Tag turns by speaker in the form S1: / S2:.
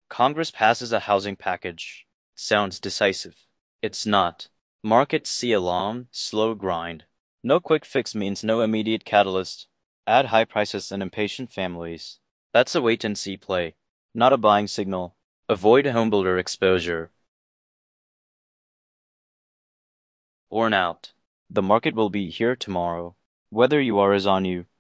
S1: Congress passes a housing package. Sounds decisive. It's not. Markets see a long, slow grind. No quick fix means no immediate catalyst. Add high prices and impatient families. That's a wait-and-see play, not a buying signal. Avoid homebuilder exposure. Worn out. The market will be here tomorrow. Whether you are is on you.